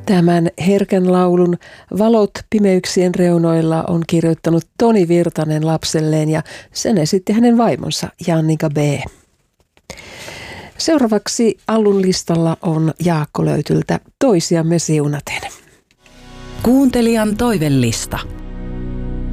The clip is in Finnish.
Tämän herkän laulun Valot pimeyksien reunoilla on kirjoittanut Toni Virtanen lapselleen ja sen esitti hänen vaimonsa Jannika B. Seuraavaksi Allun listalla on Jaakko Löytyltä Toisiamme siunaten. Kuuntelijan toivellista.